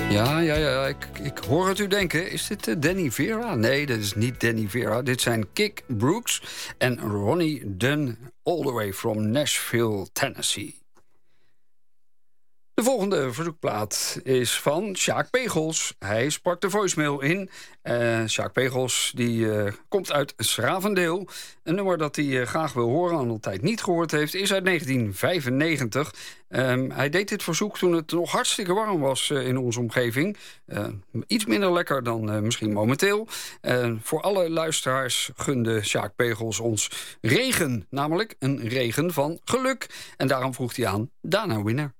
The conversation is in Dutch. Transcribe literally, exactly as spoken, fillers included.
Ja, ja, ja, ik, ik hoor het u denken. Is dit uh, Danny Vera? Nee, dat is niet Danny Vera. Dit zijn Kick Brooks en Ronnie Dunn, all the way from Nashville, Tennessee. De volgende verzoekplaat is van Sjaak Pegels. Hij sprak de voicemail in. Uh, Sjaak Pegels die, uh, komt uit 's-Gravendeel. Een nummer dat hij uh, graag wil horen en altijd niet gehoord heeft, is uit negentien vijfennegentig. Um, hij deed dit verzoek toen het nog hartstikke warm was uh, in onze omgeving. Uh, iets minder lekker dan uh, misschien momenteel. Uh, voor alle luisteraars gunde Sjaak Pegels ons regen. Namelijk een regen van geluk. En daarom vroeg hij aan Dana Winner.